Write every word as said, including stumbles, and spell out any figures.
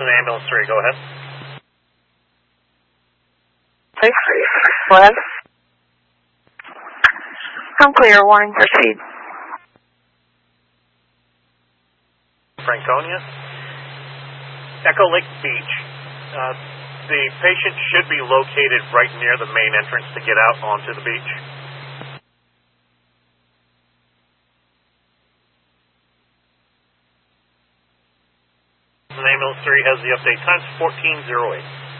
Houston Ambulance three, go ahead. Go ahead. I'm clear. Warning, proceed. Franconia. Echo Lake Beach. Uh, the patient should be located right near the main entrance to get out onto the beach. Ambulance three has the update. Time's fourteen oh eight.